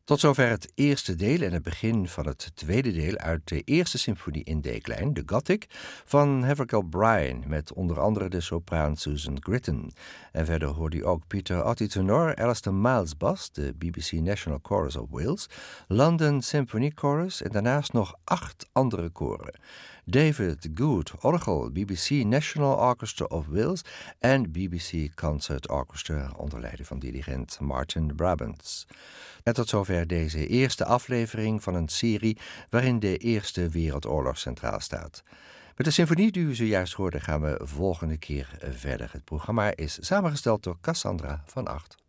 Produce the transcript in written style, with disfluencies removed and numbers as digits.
Tot zover het eerste deel en het begin van het tweede deel uit de eerste symfonie in D-klein, de Gothic, van Havergal Brian, met onder andere de sopraan Susan Gritton. En verder hoorde u ook Peter Otti tenor, Alistair Miles bas, de BBC National Chorus of Wales, London Symphony Chorus en daarnaast nog 8 andere koren. David Good, orgel, BBC National Orchestra of Wales en BBC Concert Orchestra onder leiding van dirigent Martin Brabants. En tot zover deze eerste aflevering van een serie waarin de Eerste Wereldoorlog centraal staat. Met de symfonie die u zojuist hoorde gaan we volgende keer verder. Het programma is samengesteld door Cassandra van Acht.